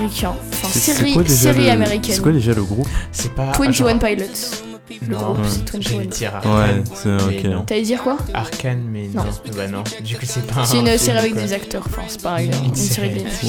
américain. Enfin, C'est quoi déjà série le... américaine. C'est quoi déjà le groupe? C'est pas. 21 Pilots. Le Non, groupe, c'est j'allais 21. dire Arcane. Ouais, c'est mais ok. non. T'allais dire quoi? Arcane, mais non. Non. Bah non. Du coup, c'est pas. C'est un une film, série avec quoi. des acteurs. Enfin, c'est pareil. Une Une série série. de